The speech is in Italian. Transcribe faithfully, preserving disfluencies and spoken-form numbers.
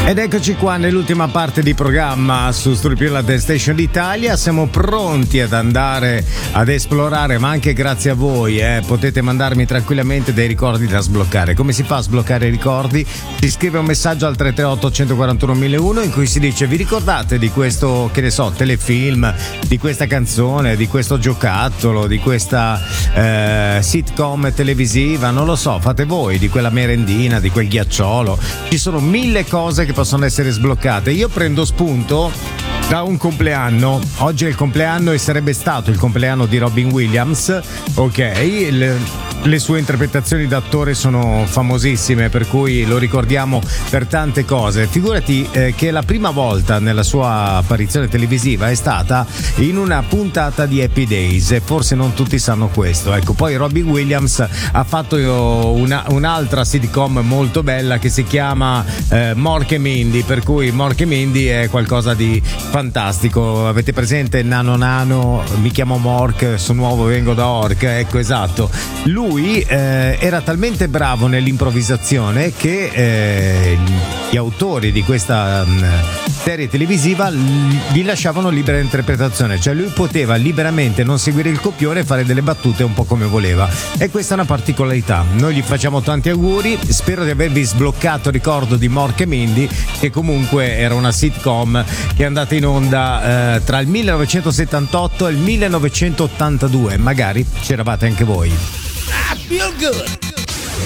Ed eccoci qua nell'ultima parte di programma su Stupid The Station Italia. Siamo pronti ad andare ad esplorare, ma anche grazie a voi eh, potete mandarmi tranquillamente dei ricordi da sbloccare. Come si fa a sbloccare i ricordi? Si scrive un messaggio al tre tre otto uno quattro uno uno uno in cui si dice: vi ricordate di questo, che ne so, telefilm, di questa canzone, di questo giocattolo, di questa eh, sitcom televisiva, non lo so, fate voi, di quella merendina, di quel ghiacciolo. Ci sono mille cose che possono essere sbloccate. Io prendo spunto da un compleanno. Oggi è il compleanno e sarebbe stato il compleanno di Robin Williams. Ok, le, le sue interpretazioni d'attore sono famosissime, per cui lo ricordiamo per tante cose. Figurati eh, che la prima volta nella sua apparizione televisiva è stata in una puntata di Happy Days, e forse non tutti sanno questo. Ecco, poi Robin Williams ha fatto una, un'altra sitcom molto bella che si chiama eh, Mork e Mindy, per cui Mork e Mindy è qualcosa di fantastico. Avete presente Nano Nano, mi chiamo Mork, sono nuovo, vengo da Ork? Ecco, esatto. Lui eh, era talmente bravo nell'improvvisazione che eh, gli autori di questa mh, serie televisiva gli lasciavano libera interpretazione, cioè lui poteva liberamente non seguire il copione e fare delle battute un po' come voleva, e questa è una particolarità. Noi gli facciamo tanti auguri, spero di avervi sbloccato il ricordo di Mork e Mindy, che comunque era una sitcom che è andata in onda eh, tra il millenovecentosettantotto e il millenovecentottantadue. Magari c'eravate anche voi. I feel good.